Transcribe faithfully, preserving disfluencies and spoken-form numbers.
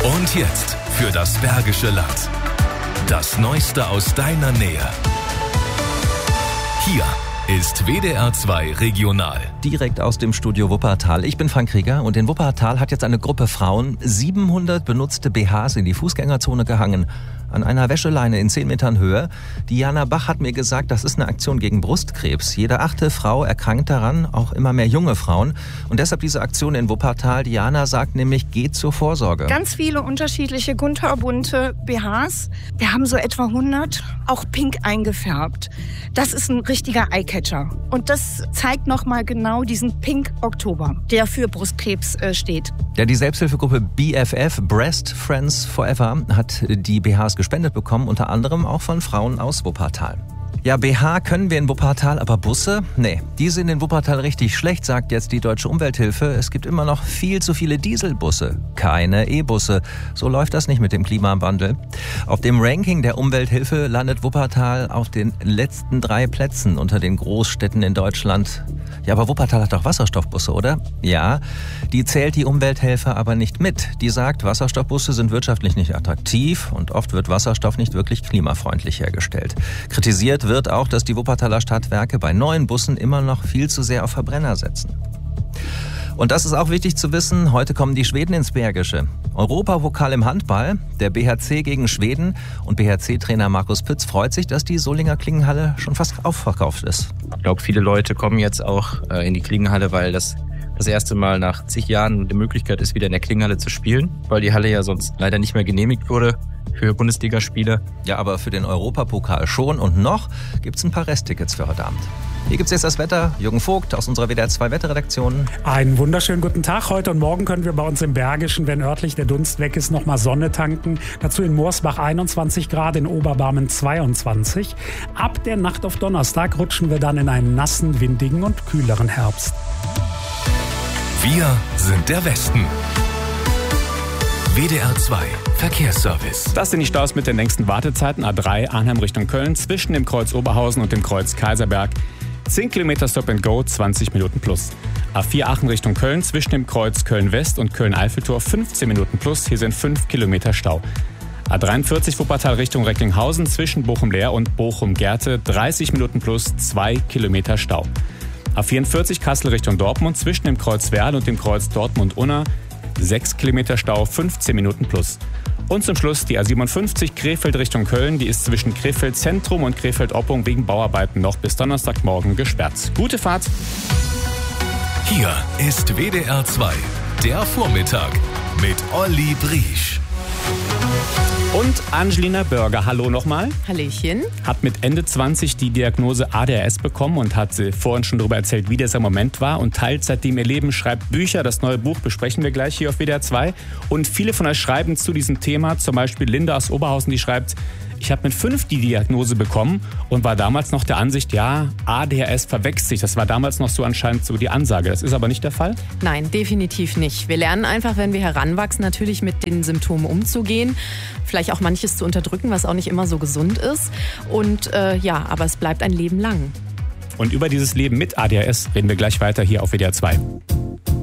Und jetzt für das Bergische Land. Das Neueste aus deiner Nähe. Hier ist W D R zwei Regional. Direkt aus dem Studio Wuppertal. Ich bin Frank Krieger und in Wuppertal hat jetzt eine Gruppe Frauen siebenhundert benutzte B Hs in die Fußgängerzone gehangen. An einer Wäscheleine in zehn Metern Höhe. Diana Bach hat mir gesagt, das ist eine Aktion gegen Brustkrebs. Jede achte Frau erkrankt daran, auch immer mehr junge Frauen. Und deshalb diese Aktion in Wuppertal. Diana sagt nämlich, geht zur Vorsorge. Ganz viele unterschiedliche kunterbunte B Hs. Wir haben so etwa hundert, auch pink eingefärbt. Das ist ein richtiger Eyecatcher. Und das zeigt nochmal genau diesen Pink Oktober, der für Brustkrebs äh, steht. Ja, die Selbsthilfegruppe B F F, Breast Friends Forever, hat die B Hs gespendet bekommen, unter anderem auch von Frauen aus Wuppertal. Ja, B H können wir in Wuppertal, aber Busse? Nee, die sind in Wuppertal richtig schlecht, sagt jetzt die Deutsche Umwelthilfe. Es gibt immer noch viel zu viele Dieselbusse, keine E-Busse. So läuft das nicht mit dem Klimawandel. Auf dem Ranking der Umwelthilfe landet Wuppertal auf den letzten drei Plätzen unter den Großstädten in Deutschland. Ja, aber Wuppertal hat doch Wasserstoffbusse, oder? Ja, die zählt die Umwelthilfe aber nicht mit. Die sagt, Wasserstoffbusse sind wirtschaftlich nicht attraktiv und oft wird Wasserstoff nicht wirklich klimafreundlich hergestellt. Kritisiert wird auch, dass die Wuppertaler Stadtwerke bei neuen Bussen immer noch viel zu sehr auf Verbrenner setzen. Und das ist auch wichtig zu wissen, heute kommen die Schweden ins Bergische. Europapokal im Handball, der B H C gegen Schweden und B H C-Trainer Markus Pütz freut sich, dass die Solinger Klingenhalle schon fast aufverkauft ist. Ich glaube, viele Leute kommen jetzt auch äh, in die Klingenhalle, weil das das erste Mal nach zig Jahren die Möglichkeit ist, wieder in der Klingenhalle zu spielen, weil die Halle ja sonst leider nicht mehr genehmigt wurde für Bundesligaspiele. Ja, aber für den Europapokal schon und noch gibt's ein paar Resttickets für heute Abend. Hier gibt's jetzt das Wetter. Jürgen Vogt aus unserer W D R zwei Wetterredaktion. Einen wunderschönen guten Tag. Heute und morgen können wir bei uns im Bergischen, wenn örtlich der Dunst weg ist, nochmal Sonne tanken. Dazu in Moorsbach einundzwanzig Grad, in Oberbarmen zweiundzwanzig. Ab der Nacht auf Donnerstag rutschen wir dann in einen nassen, windigen und kühleren Herbst. Wir sind der Westen. W D R zwei Verkehrsservice. Das sind die Staus mit den längsten Wartezeiten. A drei Arnhem Richtung Köln zwischen dem Kreuz Oberhausen und dem Kreuz Kaiserberg. zehn Kilometer Stop and Go, zwanzig Minuten plus. A vier Aachen Richtung Köln zwischen dem Kreuz Köln-West und Köln-Eiffeltor fünfzehn Minuten plus. Hier sind fünf Kilometer Stau. A dreiundvierzig Wuppertal Richtung Recklinghausen zwischen Bochum-Leer und Bochum-Gerte dreißig Minuten plus, zwei Kilometer Stau. A vierundvierzig Kassel Richtung Dortmund zwischen dem Kreuz Werl und dem Kreuz Dortmund-Unna sechs Kilometer Stau, fünfzehn Minuten plus. Und zum Schluss die A siebenundfünfzig Krefeld Richtung Köln. Die ist zwischen Krefeld Zentrum und Krefeld Oppung wegen Bauarbeiten noch bis Donnerstagmorgen gesperrt. Gute Fahrt! Hier ist W D R zwei, der Vormittag mit Olli Briesch. Und Angelina Börger, hallo nochmal. Hallöchen. Hat mit Ende zwanzig die Diagnose A D H S bekommen und hat vorhin schon darüber erzählt, wie dieser Moment war und teilt seitdem ihr Leben, schreibt Bücher. Das neue Buch besprechen wir gleich hier auf W D R zwei. Und viele von euch schreiben zu diesem Thema, zum Beispiel Linda aus Oberhausen, die schreibt, ich habe mit fünf die Diagnose bekommen und war damals noch der Ansicht, ja, A D H S verwechselt sich. Das war damals noch so anscheinend so die Ansage. Das ist aber nicht der Fall? Nein, definitiv nicht. Wir lernen einfach, wenn wir heranwachsen, natürlich mit den Symptomen umzugehen. Vielleicht auch manches zu unterdrücken, was auch nicht immer so gesund ist. Und äh, ja, aber es bleibt ein Leben lang. Und über dieses Leben mit A D H S reden wir gleich weiter hier auf W D R zwei.